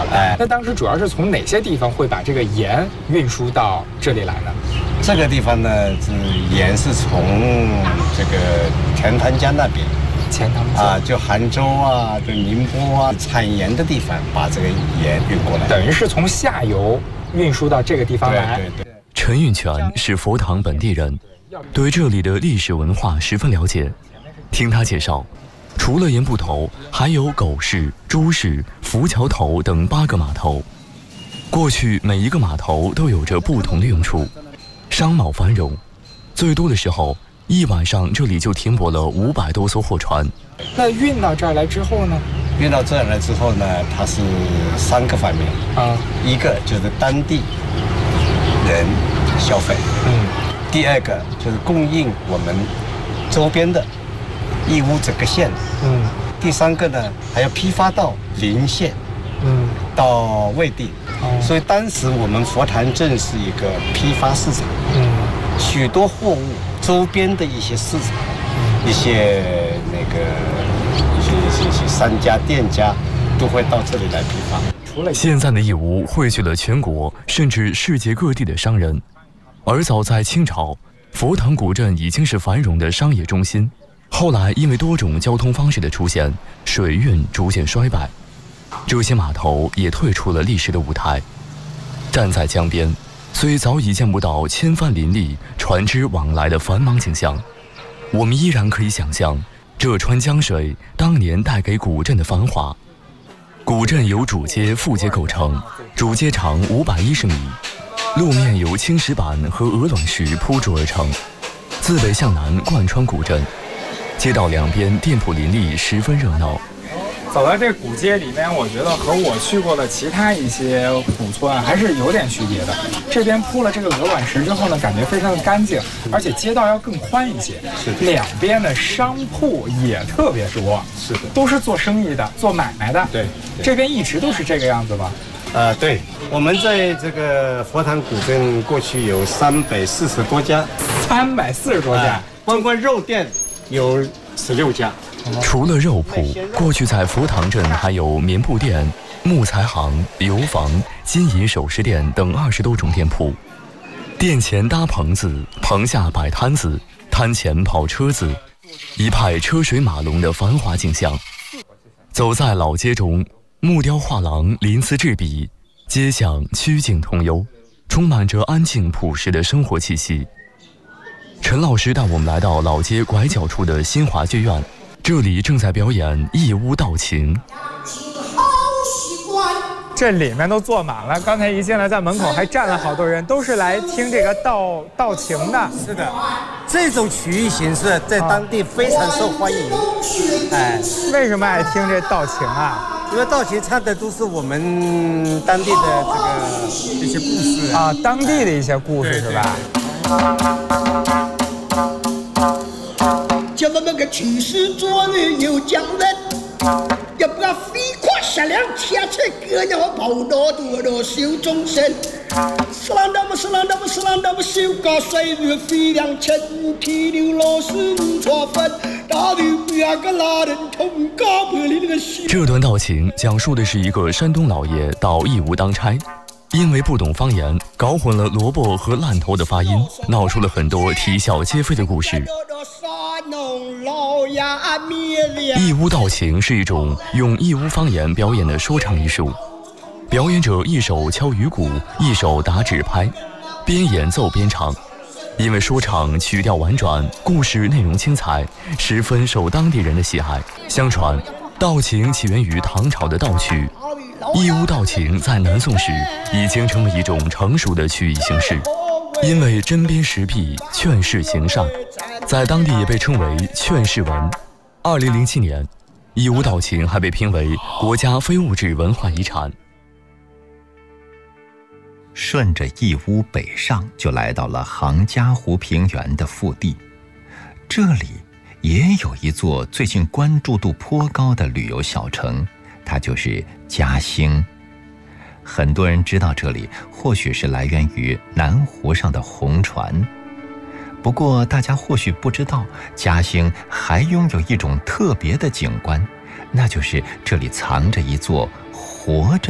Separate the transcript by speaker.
Speaker 1: 较大。那当时主要是从哪些地方会把这个盐运输到这里来呢？
Speaker 2: 这个地方呢，盐是从这个钱塘江那边。
Speaker 1: 钱塘江
Speaker 2: 就杭州啊，就宁波啊，产盐的地方把这个盐运过来，
Speaker 1: 等于是从下游运输到这个地方来。
Speaker 2: 对。
Speaker 3: 陈运全是佛堂本地人，对这里的历史文化十分了解。听他介绍，除了盐埠头，还有狗市、朱市、浮桥头等8个码头。过去每一个码头都有着不同的用处，商贸繁荣，最多的时候一晚上这里就停泊了500多艘货船。
Speaker 1: 那运到这儿来之后呢？
Speaker 2: 运到这儿来之后呢，它是3个方面啊，一个就是当地人消费，第二个就是供应我们周边的义乌整个县，第3个呢还要批发到邻县，到外地，所以当时我们佛堂镇是一个批发市场，许多货物周边的一些市场，一些商家店家都会到这里来批发。
Speaker 3: 现在的义乌汇聚了全国甚至世界各地的商人，而早在清朝，佛堂古镇已经是繁荣的商业中心。后来因为多种交通方式的出现，水运逐渐衰败，这些码头也退出了历史的舞台。站在江边，虽早已见不到千帆林立、船只往来的繁忙景象，我们依然可以想象这川江水当年带给古镇的繁华。古镇由主街、副街构成，主街长510米，路面由青石板和鹅卵石铺筑而成，自北向南贯穿古镇，街道两边店铺林立，十分热闹。
Speaker 1: 走到这古街里面，我觉得和我去过的其他一些古村还是有点区别的。这边铺了这个鹅卵石之后呢，感觉非常的干净，而且街道要更宽一些。
Speaker 2: 是的，
Speaker 1: 两边的商铺也特别多。
Speaker 2: 是的，
Speaker 1: 都是做生意的，做买卖的。
Speaker 2: 对，
Speaker 1: 这边一直都是这个样子吧？
Speaker 2: 对，我们在这个佛堂古镇过去有340多家
Speaker 1: ，340多家，
Speaker 2: 光肉店有16家。
Speaker 3: 除了肉铺，过去在佛堂镇还有棉布店、木材行、油坊、金银首饰店等20多种店铺。店前搭棚子，棚下摆摊子，摊前跑车子，一派车水马龙的繁华景象。走在老街中，木雕画廊鳞次栉比，街巷曲径通幽，充满着安静朴实的生活气息。陈老师带我们来到老街拐角处的新华剧院，这里正在表演义乌道情。
Speaker 1: 这里面都坐满了，刚才一进来在门口还站了好多人，都是来听这个道情的。
Speaker 2: 是的，这种曲艺形式在当地非常受欢迎。
Speaker 1: 为什么爱听这道情啊？
Speaker 2: 因为道情唱的都是我们当地的一些故事
Speaker 1: 啊，当地的一些故事是吧？
Speaker 4: 叫我们个去世昨日有讲人，要不要飞快下两天才哥娘跑到多多修终身。是啷当么是啷当么是啷当么修高水月飞两千提溜老师错分大绿不要个拉人同高不里那个西。
Speaker 3: 这段道情讲述的是一个山东老爷到义乌当差，因为不懂方言，搞混了萝卜和烂头的发音，闹出了很多啼笑皆非的故事。义乌道情是一种用义乌方言表演的说唱艺术，表演者一手敲鱼鼓，一手打指拍，边演奏边唱。因为说唱曲调婉转，故事内容精彩，十分受当地人的喜爱。相传道情起源于唐朝的道曲，义乌道情在南宋时已经成为一种成熟的曲艺形式，因为针砭时弊，劝世行善，在当地也被称为劝世文。2007年，义乌道情还被评为国家非物质文化遗产。
Speaker 5: 顺着义乌北上，就来到了杭嘉湖平原的腹地。这里也有一座最近关注度颇高的旅游小城，它就是嘉兴。很多人知道这里，或许是来源于南湖上的红船。不过大家或许不知道，嘉兴还拥有一种特别的景观，那就是这里藏着一座活着